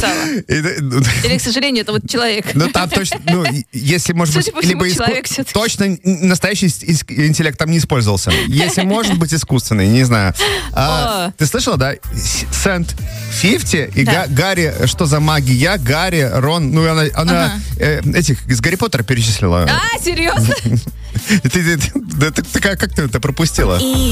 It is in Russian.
написала. Или, к сожалению, это вот человек. Ну, там точно, ну, если, может быть, либо точно настоящий интеллект там не использовался. Если может быть искусственный, не знаю. Ты слышала, да? Сент 50 и Гарри, что за магия? Гарри, Рон, ну, она этих из Гарри Поттера перечислила. А, серьезно? Ты как ты это пропустила?